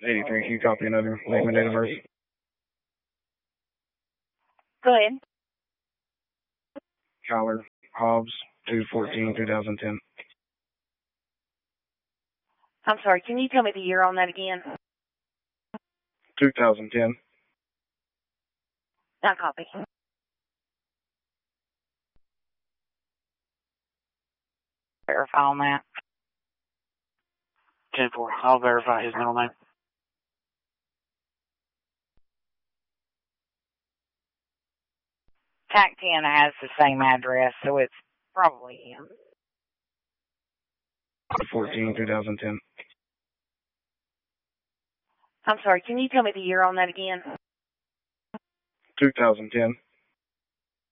83, can you copy another name and date of birth? Go ahead. Kyler Hobbs, 2/14/2010. I'm sorry, can you tell me the year on that again? 2010. Not copy. Verify on that. 10-4. I'll verify his middle name. TAC 10 has the same address, so it's probably him. 14/2010. I'm sorry, can you tell me the year on that again? 2010.